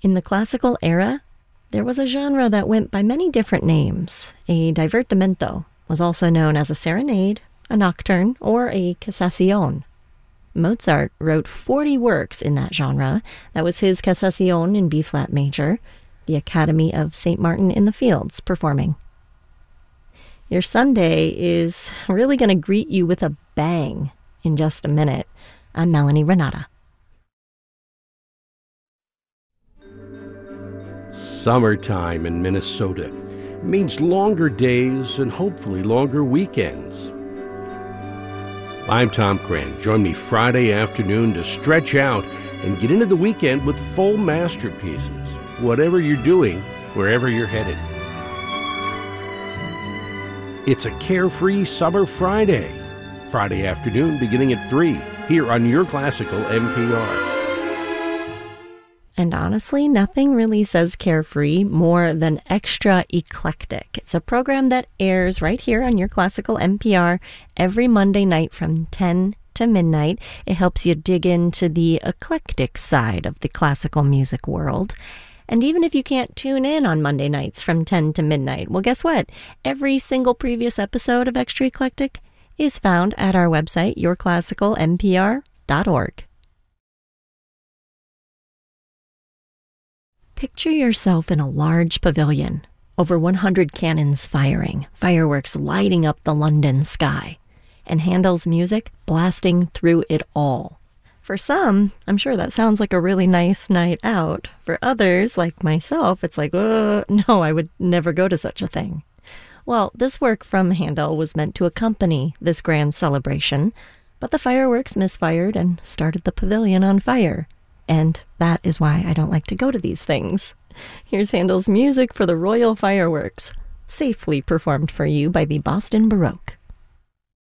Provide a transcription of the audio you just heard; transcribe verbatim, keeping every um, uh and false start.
In the classical era, there was a genre that went by many different names. A divertimento was also known as a serenade, a nocturne, or a Casazione. Mozart wrote forty works in that genre. That was his Casazione in B-flat major, the Academy of Saint Martin in the Fields performing. Your Sunday is really going to greet you with a bang in just a minute. I'm Melanie Renata. Summertime in Minnesota means longer days and hopefully longer weekends. I'm Tom Cran. Join me Friday afternoon to stretch out and get into the weekend with full masterpieces, whatever you're doing, wherever you're headed. It's a carefree summer Friday. Friday afternoon beginning at three, here on your classical N P R. And honestly, nothing really says carefree more than extra eclectic. It's a program that airs right here on your classical N P R every Monday night from ten to midnight. It helps you dig into the eclectic side of the classical music world. And even if you can't tune in on Monday nights from ten to midnight, well, guess what? Every single previous episode of Extra Eclectic is found at our website, your classical N P R dot org. Picture yourself in a large pavilion, over one hundred cannons firing, fireworks lighting up the London sky, and Handel's music blasting through it all. For some, I'm sure that sounds like a really nice night out. For others, like myself, it's like, uh, no, I would never go to such a thing. Well, this work from Handel was meant to accompany this grand celebration, but the fireworks misfired and started the pavilion on fire. And that is why I don't like to go to these things. Here's Handel's music for the Royal Fireworks, safely performed for you by the Boston Baroque.